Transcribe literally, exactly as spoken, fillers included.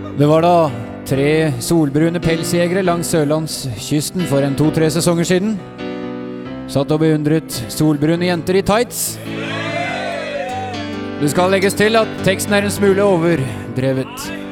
Det var da tre solbrune pelsjegere langs Sørlandskysten for en to-tre sesonger siden. Satt og beundret solbrune jenter i tights. Det skal legges til at teksten er en smule overdrevet.